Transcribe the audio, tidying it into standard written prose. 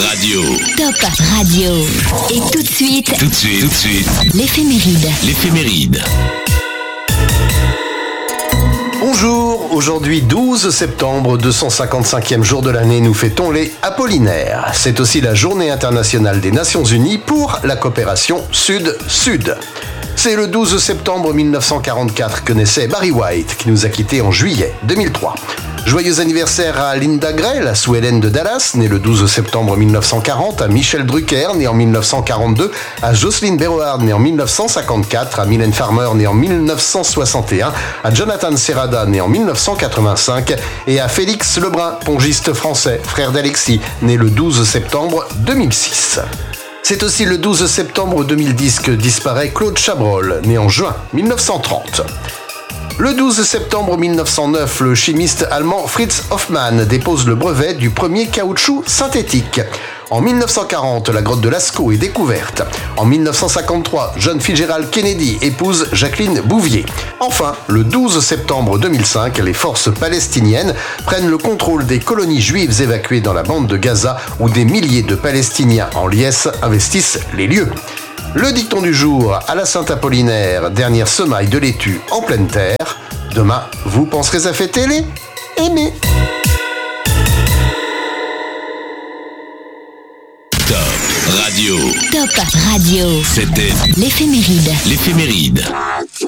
Radio. Top Radio. Et tout de suite, l'éphéméride. Bonjour, aujourd'hui 12 septembre, 255e jour de l'année, nous fêtons les Apollinaires. C'est aussi la journée internationale des Nations Unies pour la coopération Sud-Sud. C'est le 12 septembre 1944 que naissait Barry White, qui nous a quittés en juillet 2003. Joyeux anniversaire à Linda Gray, la Sue-Hélène de Dallas, née le 12 septembre 1940, à Michel Drucker, né en 1942, à Jocelyn Béroard, né en 1954, à Mylène Farmer, né en 1961, à Jonathan Serrada, né en 1985, et à Félix Lebrun, pongiste français, frère d'Alexis, né le 12 septembre 2006. C'est aussi le 12 septembre 2010 que disparaît Claude Chabrol, né en juin 1930. Le 12 septembre 1909, le chimiste allemand Fritz Hoffmann dépose le brevet du premier caoutchouc synthétique. En 1940, la grotte de Lascaux est découverte. En 1953, John Fitzgerald Kennedy épouse Jacqueline Bouvier. Enfin, le 12 septembre 2005, les forces palestiniennes prennent le contrôle des colonies juives évacuées dans la bande de Gaza où des milliers de Palestiniens en liesse investissent les lieux. Le dicton du jour, à la Saint-Apollinaire, dernière semaille de laitue en pleine terre. Demain, vous penserez à fêter les aimés. Top Radio. Top Radio. C'était l'éphéméride.